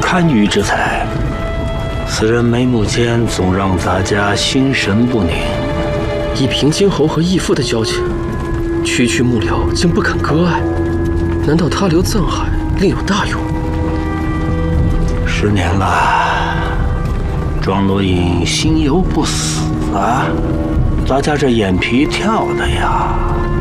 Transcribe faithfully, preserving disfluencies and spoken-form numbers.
堪舆之才。此人眉目间总让咱家心神不宁。 以平津侯和义父的交情，区区幕僚竟不肯割爱，难道他留赠海另有大用？ 十年了，庄罗隐心有不死啊！咱家这眼皮跳的呀！